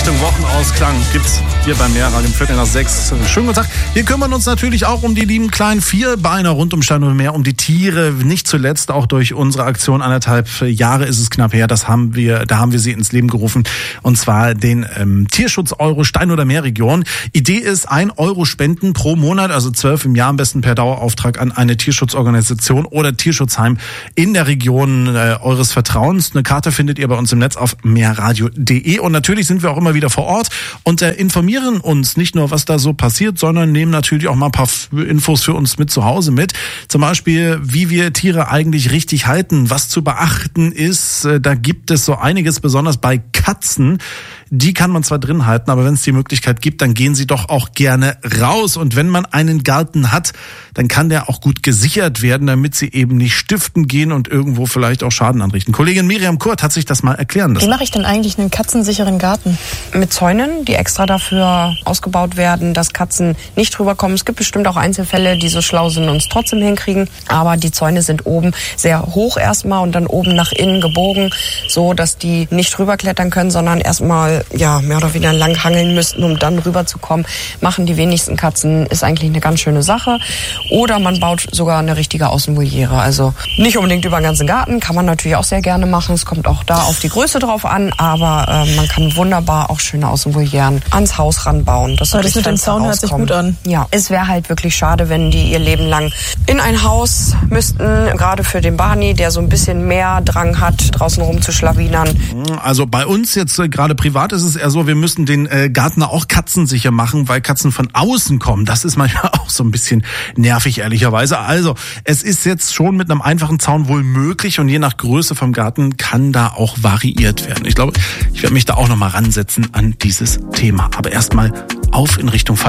Richtung Wochenausklang gibt's hier beim Meerradio um 5:45. Schönen guten Tag. Wir kümmern uns natürlich auch um die lieben kleinen Vierbeiner rund um Stein und Meer, um die Tiere. Nicht zuletzt auch durch unsere Aktion 1,5 Jahre ist es knapp her. Da haben wir sie ins Leben gerufen. Und zwar den Tierschutz-Euro Stein- oder Meerregion. Idee ist 1 Euro spenden pro Monat, also 12 im Jahr, am besten per Dauerauftrag an eine Tierschutzorganisation oder Tierschutzheim in der Region eures Vertrauens. Eine Karte findet ihr bei uns im Netz auf meerradio.de. Und natürlich sind wir auch immer wieder vor Ort und informieren uns nicht nur, was da so passiert, sondern nehmen natürlich auch mal ein paar Infos für uns mit zu Hause mit. Zum Beispiel, wie wir Tiere eigentlich richtig halten, was zu beachten ist. Da gibt es so einiges, besonders bei Katzen. Die kann man zwar drin halten, aber wenn es die Möglichkeit gibt, dann gehen sie doch auch gerne raus. Und wenn man einen Garten hat, dann kann der auch gut gesichert werden, damit sie eben nicht stiften gehen und irgendwo vielleicht auch Schaden anrichten. Kollegin Miriam Kurt hat sich das mal erklären lassen. Wie mache ich denn eigentlich einen katzensicheren Garten? Mit Zäunen, die extra dafür ausgebaut werden, dass Katzen nicht rüberkommen. Es gibt bestimmt auch Einzelfälle, die so schlau sind und es trotzdem hinkriegen. Aber die Zäune sind oben sehr hoch erstmal und dann oben nach innen gebogen, so dass die nicht rüberklettern können, sondern erstmal mehr oder weniger lang hangeln müssten, um dann rüberzukommen. Machen die wenigsten Katzen, ist eigentlich eine ganz schöne Sache. Oder man baut sogar eine richtige Außenvoliere. Also nicht unbedingt über den ganzen Garten, kann man natürlich auch sehr gerne machen. Es kommt auch da auf die Größe drauf an, aber man kann wunderbar auch schöne Außenvolieren ans Haus ranbauen. Das mit dem Zaun hört sich gut an. Ja, es wäre halt wirklich schade, wenn die ihr Leben lang in ein Haus müssten, gerade für den Barney, der so ein bisschen mehr Drang hat, draußen rumzuschlawinern. Also bei uns jetzt gerade privat ist es eher so, wir müssen den Garten auch katzensicher machen, weil Katzen von außen kommen. Das ist manchmal auch so ein bisschen nervig, ehrlicherweise. Also, es ist jetzt schon mit einem einfachen Zaun wohl möglich und je nach Größe vom Garten kann da auch variiert werden. Ich glaube, ich werde mich da auch nochmal ransetzen an dieses Thema. Aber erstmal auf in Richtung